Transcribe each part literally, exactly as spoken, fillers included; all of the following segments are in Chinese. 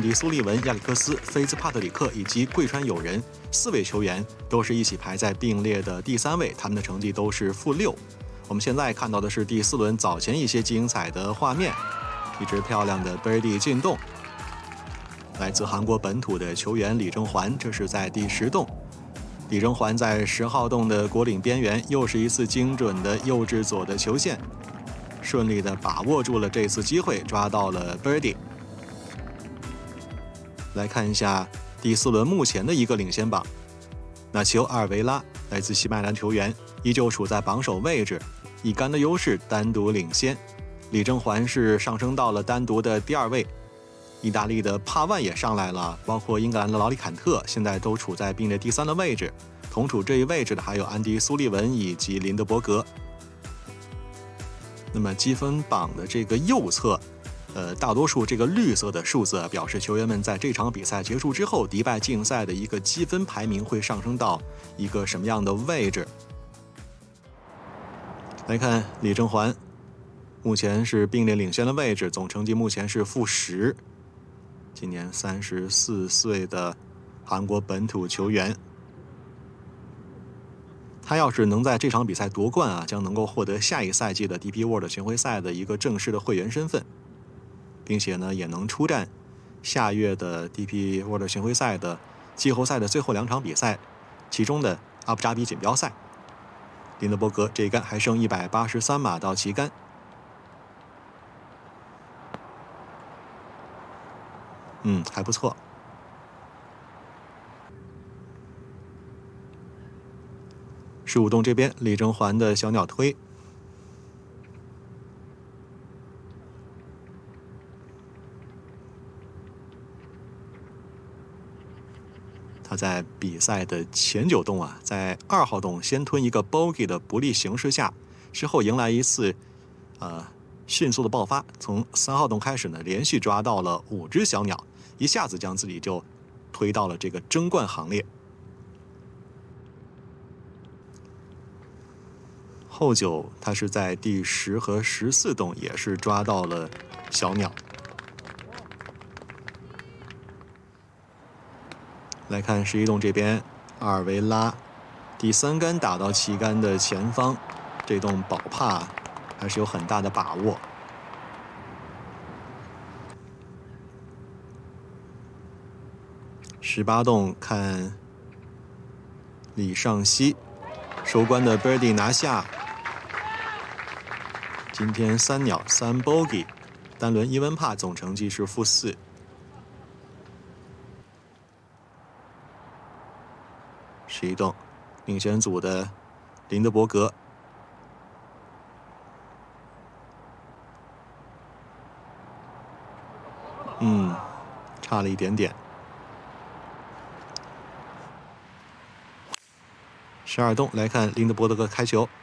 迪·苏利文、亚历克斯·菲兹帕特里克以及桂川友人四位球员都是一起排在并列的第三位，他们的成绩都是负六。我们现在看到的是第四轮早前一些精彩的画面，一支漂亮的 birdie 进洞，来自韩国本土的球员李正环，这是在第十洞。李正环在十号洞的果岭边缘，又是一次精准的右至左的球线，顺利的把握住了这次机会，抓到了 birdie。来看一下第四轮目前的一个领先榜，纳丘阿尔维拉来自西班牙球员，依旧处在榜首位置，以杆的优势单独领先。李正环是上升到了单独的第二位，意大利的帕万也上来了，包括英格兰的劳里坎特现在都处在并列第三的位置。同处这一位置的还有安迪·苏利文以及林德伯格。那么积分榜的这个右侧，呃，大多数这个绿色的数字表示球员们在这场比赛结束之后，迪拜竞赛的一个积分排名会上升到一个什么样的位置。来看李正环，目前是并列领先的位置，总成绩目前是负十。今年三十四岁的韩国本土球员，他要是能在这场比赛夺冠啊，将能够获得下一赛季的 D P World 巡回赛的一个正式的会员身份，并且呢，也能出战下月的 D P World 巡回赛的季后赛的最后两场比赛，其中的阿布扎比锦标赛。林德伯格这一杆还剩一百八十三码到旗杆。嗯，还不错。十五洞这边，李正环的小鸟推，他在比赛的前九洞啊，在二号洞先吞一个 bogey 的不利形势下，之后迎来一次呃迅速的爆发，从三号洞开始呢，连续抓到了五只小鸟，一下子将自己就推到了这个争冠行列。后九他是在第十和十四洞也是抓到了小鸟。来看十一洞这边，阿尔维拉第三杆打到旗杆的前方，这洞保帕还是有很大的把握。十八洞看李尚熙收官的 birdie 拿下。今天三鸟三 bogey， 单轮伊文帕总成绩是负四。十一洞领先组的林德伯格，嗯，差了一点点。十二洞来看林德伯格开球。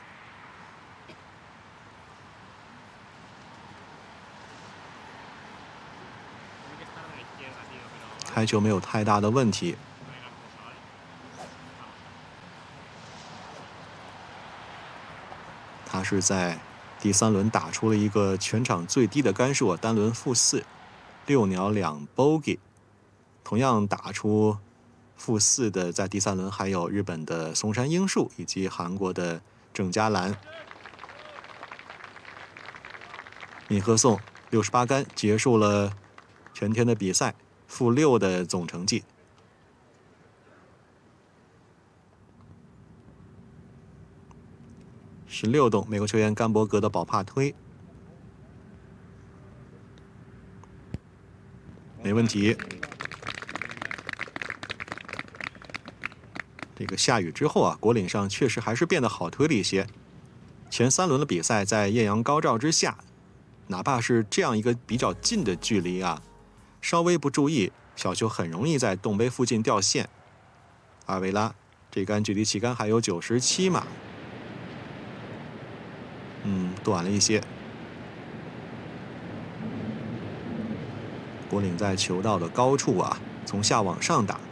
开球没有太大的问题。他是在第三轮打出了一个全场最低的杆数，单轮负四，六鸟两 bogey。同样打出负四的，在第三轮还有日本的松山英树以及韩国的郑嘉兰。闵赫颂六十八杆结束了全天的比赛，负六的总成绩。十六洞美国球员甘伯格的保帕推，没问题。这个下雨之后啊，果岭上确实还是变得好推了一些。前三轮的比赛在艳阳高照之下，哪怕是这样一个比较近的距离啊，稍微不注意，小球很容易在洞杯附近掉线。阿尔维拉这杆距离旗杆还有九十七码，嗯，短了一些。果岭在球道的高处啊，从下往上打。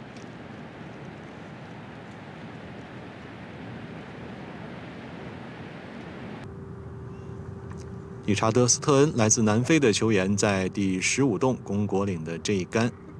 理查德·斯特恩来自南非的球员在第十五洞攻果岭的这一杆。